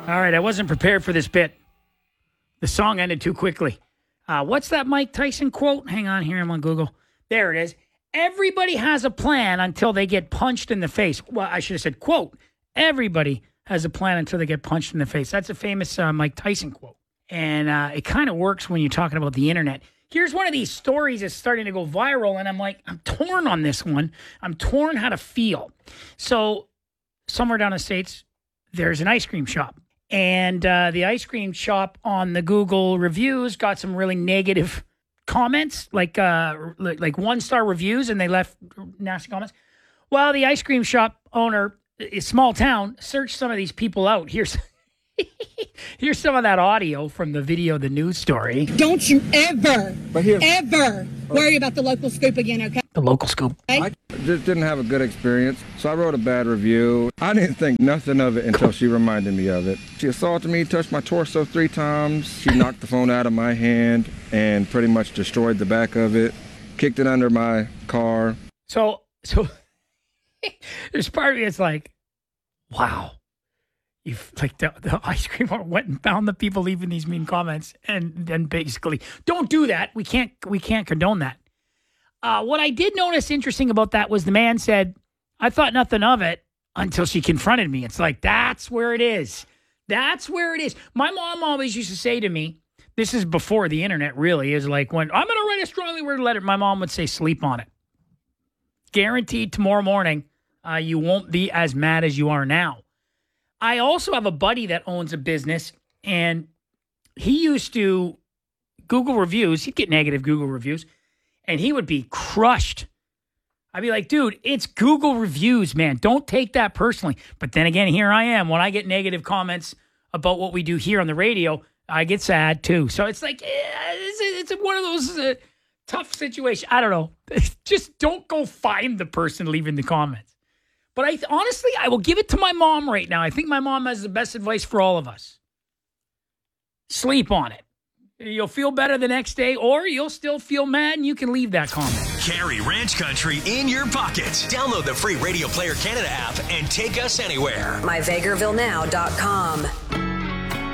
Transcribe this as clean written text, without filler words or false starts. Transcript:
All right, I wasn't prepared for this bit. The song ended too quickly. What's that Mike Tyson quote? Hang on here, I'm on Google. There it is. Everybody has a plan until they get punched in the face. Well, I should have said, quote, everybody has a plan until they get punched in the face. That's a famous Mike Tyson quote. And it kind of works when you're talking about the internet. Here's one of these stories that's starting to go viral, and I'm like, I'm torn on this one. I'm torn how to feel. So somewhere down the States, there's an ice cream shop. And the ice cream shop on the Google reviews got some really negative comments, like 1-star reviews, and they left nasty comments. Well, the ice cream shop owner, a small town, searched some of these people out. Here's some of that audio from the video, the news story. Don't you ever worry about the local scoop again, okay? The local scoop. I just didn't have a good experience, so I wrote a bad review. I didn't think nothing of it until she reminded me of it. She assaulted me, touched my torso 3 times. She knocked the phone out of my hand and pretty much destroyed the back of it, kicked it under my car. So there's part of me that's like, wow. You've like the ice cream owner went and found the people leaving these mean comments, and then basically don't do that. We can't condone that. What I did notice interesting about that was the man said, I thought nothing of it until she confronted me. It's like, that's where it is. That's where it is. My mom always used to say to me, this is before the internet really, is like, when I'm going to write a strongly worded letter, my mom would say, sleep on it. Guaranteed tomorrow morning, you won't be as mad as you are now. I also have a buddy that owns a business, and he used to Google reviews. He'd get negative Google reviews, and he would be crushed. I'd be like, dude, it's Google reviews, man. Don't take that personally. But then again, here I am. When I get negative comments about what we do here on the radio, I get sad too. So it's like, it's one of those tough situations. I don't know. Just don't go find the person leaving the comments. But honestly, I will give it to my mom right now. I think my mom has the best advice for all of us. Sleep on it. You'll feel better the next day, or you'll still feel mad, and you can leave that comment. Carry Ranch Country in your pocket. Download the free Radio Player Canada app and take us anywhere. MyVagervilleNow.com.